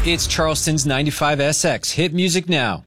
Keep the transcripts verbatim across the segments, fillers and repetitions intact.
It's Charleston's ninety-five S X. Hit music now.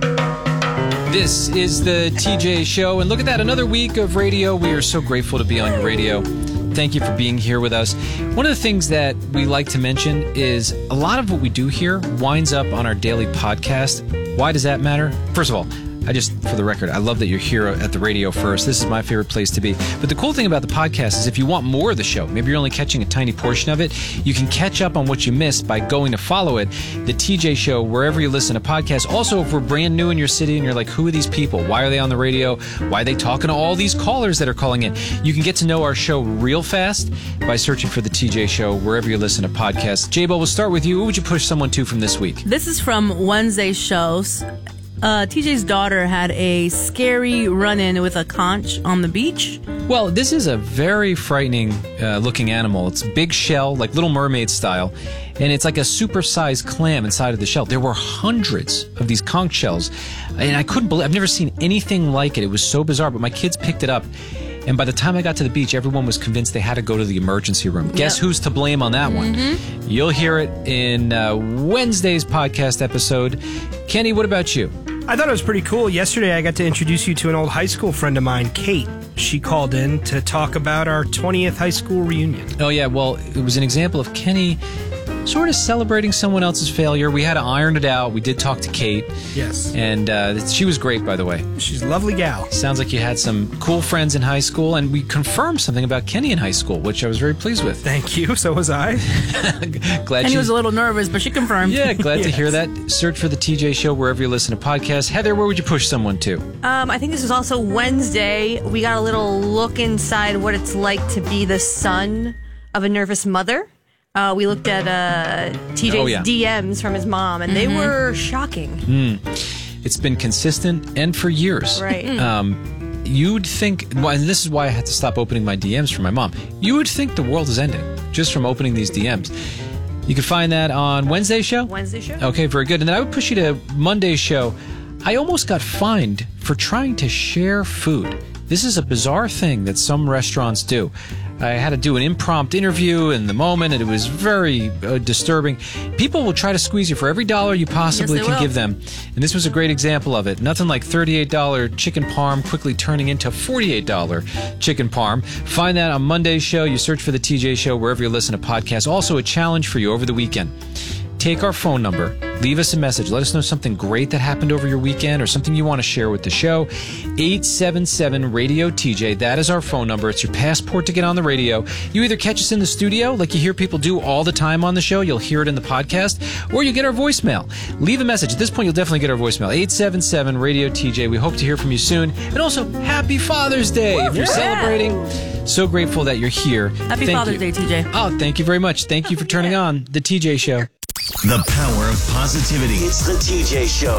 This is the T J Show, and look at that, another week of radio. We are so grateful to be on your radio. Thank you for being here with us. One of the things that we like to mention is a lot of what we do here winds up on our daily podcast. Why does that matter? First of all, I just, for the record, I love that you're here at the radio first. This is my favorite place to be. But the cool thing about the podcast is if you want more of the show, maybe you're only catching a tiny portion of it, you can catch up on what you missed by going to follow it, the T J Show, wherever you listen to podcasts. Also, if we're brand new in your city and you're like, who are these people? Why are they on the radio? Why are they talking to all these callers that are calling in? You can get to know our show real fast by searching for the T J Show, wherever you listen to podcasts. J-Bo, we'll start with you. Who would you push someone to from this week? This is from Wednesday's shows. Uh, T J's daughter had a scary run-in with a conch on the beach. Well, this is a very frightening uh, looking animal. It's big shell, like Little Mermaid style, and it's like a super-sized clam inside of the shell. There were hundreds of these conch shells, and I couldn't believe, I've never seen anything like it. It was so bizarre, but my kids picked it up. And by the time I got to the beach, everyone was convinced they had to go to the emergency room. Guess yep. who's to blame on that one? Mm-hmm. You'll hear it in uh, Wednesday's podcast episode. Kenny, what about you? I thought it was pretty cool. Yesterday, I got to introduce you to an old high school friend of mine, Kate. She called in to talk about our twentieth high school reunion. Oh, yeah. Well, it was an example of Kenny sort of celebrating someone else's failure. We had to iron it out. We did talk to Kate. Yes. And uh, she was great, by the way. She's a lovely gal. Sounds like you had some cool friends in high school, and we confirmed something about Kenny in high school, which I was very pleased with. Thank you. So was I. glad Kenny she was a little nervous, but she confirmed. Yeah, glad yes. to hear that. Search for the T J Show wherever you listen to podcasts. Heather, where would you push someone to? Um, I think this was also Wednesday. We got a little look inside what it's like to be the son of a nervous mother. Uh, we looked at uh, T J's oh, yeah. D Ms from his mom, and mm-hmm. they were shocking. Mm. It's been consistent and for years. Right. Um, you'd think, well, and this is why I had to stop opening my D Ms from my mom. You would think the world is ending just from opening these D Ms. You can find that on Wednesday's show? Wednesday show. Okay, very good. And then I would push you to Monday's show. I almost got fined for trying to share food. This is a bizarre thing that some restaurants do. I had to do an impromptu interview in the moment, and it was very uh, disturbing. People will try to squeeze you for every dollar you possibly yes, can will. give them. And this was a great example of it. Nothing like thirty-eight dollars chicken parm quickly turning into forty-eight dollars chicken parm. Find that on Monday's show. You search for the T J Show wherever you listen to podcasts. Also, a challenge for you over the weekend. Take our phone number, leave us a message, let us know something great that happened over your weekend or something you want to share with the show. eight seven seven radio T J, that is our phone number. It's your passport to get on the radio. You either catch us in the studio, like you hear people do all the time on the show, you'll hear it in the podcast, or you get our voicemail. Leave a message. At this point, you'll definitely get our voicemail. eight seven seven radio T J. We hope to hear from you soon. And also, Happy Father's Day if you're yeah. celebrating. So grateful that you're here. Happy Thank Father's you. Day, T J. Oh, thank you very much. Thank you for turning on the T J Show. The power of positivity. It's the T J Show.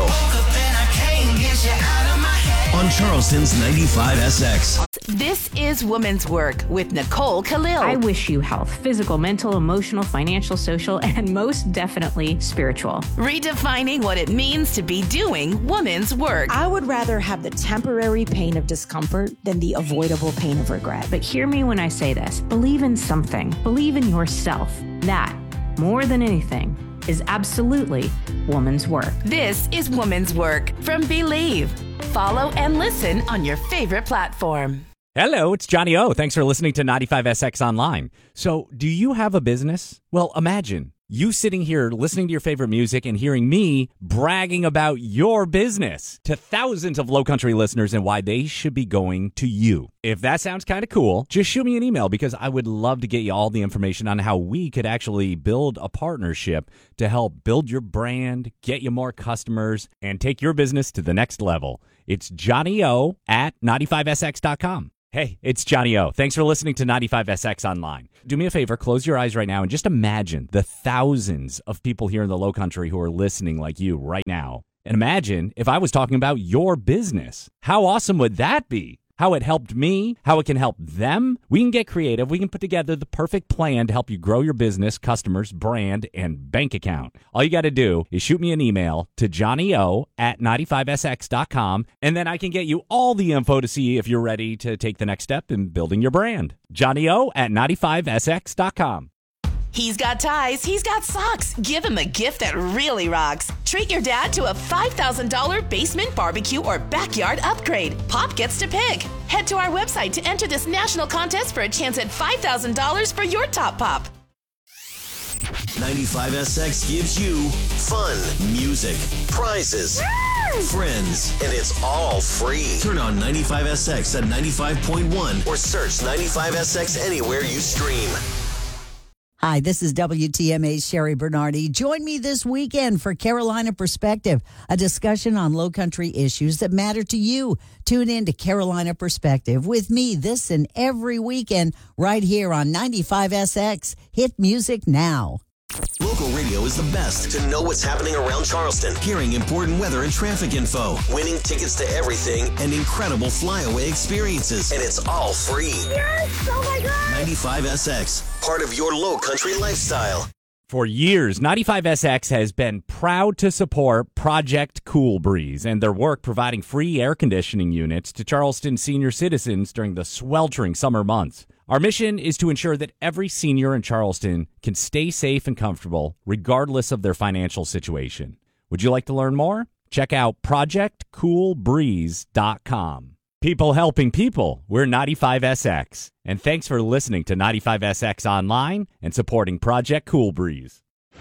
On Charleston's ninety-five S X. This is Woman's Work with Nicole Khalil. I wish you health, physical, mental, emotional, financial, social, and most definitely spiritual. Redefining what it means to be doing woman's work. I would rather have the temporary pain of discomfort than the avoidable pain of regret. But hear me when I say this. Believe in something. Believe in yourself. That, more than anything, is absolutely woman's work. This is Woman's Work from Believe. Follow and listen on your favorite platform. Hello, it's Johnny O. Thanks for listening to ninety-five S X Online. So, do you have a business? Well, imagine you sitting here listening to your favorite music and hearing me bragging about your business to thousands of Low Country listeners and why they should be going to you. If that sounds kind of cool, just shoot me an email because I would love to get you all the information on how we could actually build a partnership to help build your brand, get you more customers, and take your business to the next level. It's Johnny O at ninety-five S X dot com. Hey, it's Johnny O. Thanks for listening to ninety-five S X Online. Do me a favor, close your eyes right now and just imagine the thousands of people here in the Low Country who are listening like you right now. And imagine if I was talking about your business. How awesome would that be? How it helped me, how it can help them. We can get creative. We can put together the perfect plan to help you grow your business, customers, brand, and bank account. All you got to do is shoot me an email to johnny o at ninety-five S X dot com, and then I can get you all the info to see if you're ready to take the next step in building your brand. johnny o at ninety-five S X dot com. He's got ties, he's got socks. Give him a gift that really rocks. Treat your dad to a five thousand dollars basement barbecue or backyard upgrade. Pop gets to pick. Head to our website to enter this national contest for a chance at five thousand dollars for your top pop. ninety-five S X gives you fun, music, prizes, friends, and it's all free. Turn on ninety-five S X at ninety-five point one or search ninety-five S X anywhere you stream. Hi, this is W T M A's Sherry Bernardi. Join me this weekend for Carolina Perspective, a discussion on low country issues that matter to you. Tune in to Carolina Perspective with me this and every weekend right here on ninety-five S X. Hit music now. Local radio is the best to know what's happening around Charleston, hearing important weather and traffic info, winning tickets to everything, and incredible flyaway experiences. And it's all free. Yes! Oh my God! ninety-five S X, part of your low country lifestyle. For years, ninety-five S X has been proud to support Project Cool Breeze and their work providing free air conditioning units to Charleston senior citizens during the sweltering summer months. Our mission is to ensure that every senior in Charleston can stay safe and comfortable regardless of their financial situation. Would you like to learn more? Check out project cool breeze dot com. People helping people. We're ninety-five S X. And thanks for listening to ninety-five S X Online and supporting Project Cool Breeze.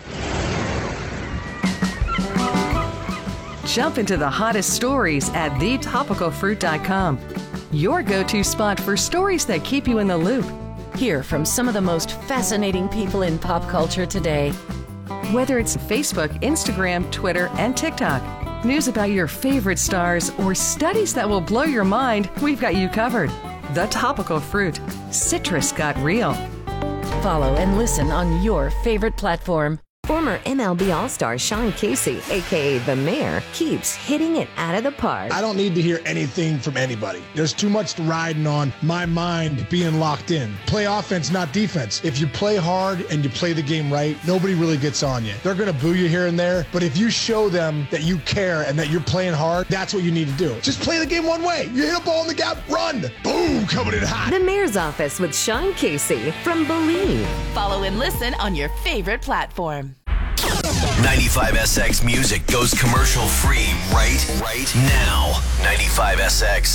Jump into the hottest stories at the topical fruit dot com. Your go-to spot for stories that keep you in the loop. Hear from some of the most fascinating people in pop culture today. Whether it's Facebook, Instagram, Twitter, and TikTok, news about your favorite stars, or studies that will blow your mind, we've got you covered. The Topical Fruit. Citrus got real. Follow and listen on your favorite platform. Former M L B All-Star Sean Casey, a k a. The Mayor, keeps hitting it out of the park. I don't need to hear anything from anybody. There's too much riding on my mind being locked in. Play offense, not defense. If you play hard and you play the game right, nobody really gets on you. They're going to boo you here and there, but if you show them that you care and that you're playing hard, that's what you need to do. Just play the game one way. You hit a ball in the gap, run. Boom, coming in hot. The Mayor's Office with Sean Casey from Believe. Follow and listen on your favorite platform. ninety-five S X music goes commercial free right, right now. ninety-five S X.